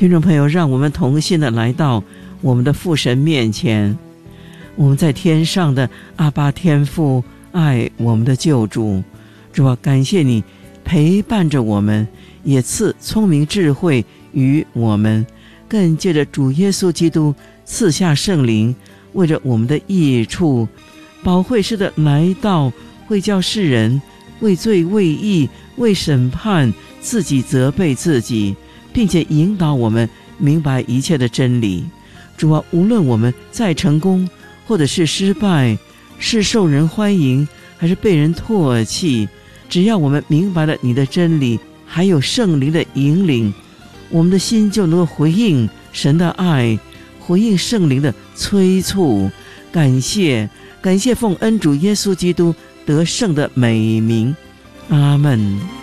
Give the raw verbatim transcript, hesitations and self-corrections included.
听众朋友，让我们同心的来到我们的父神面前。我们在天上的阿爸天父，爱我们的救主，主啊，感谢你陪伴着我们，也赐聪明智慧于我们，更借着主耶稣基督赐下圣灵，为着我们的益处，保惠师的来到，会叫世人为罪为义为审判自己责备自己，并且引导我们明白一切的真理。主啊，无论我们再成功或者是失败，是受人欢迎还是被人唾弃，只要我们明白了你的真理，还有圣灵的引领，我们的心就能够回应神的爱，回应圣灵的催促。感谢感谢奉恩主耶稣基督得胜的美名，阿们。